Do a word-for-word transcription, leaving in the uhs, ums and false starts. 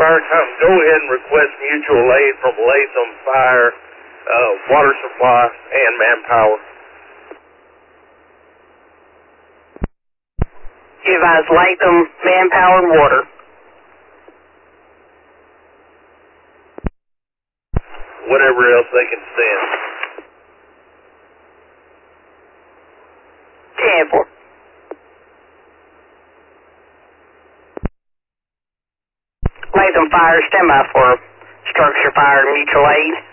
fire company, go ahead and request mutual aid from Latham Fire, uh, Water Supply, and Manpower. You advise Latham, Manpower, and Water. Whatever else they can send. ten four. Latham Fire, stand by for structure fire and mutual aid.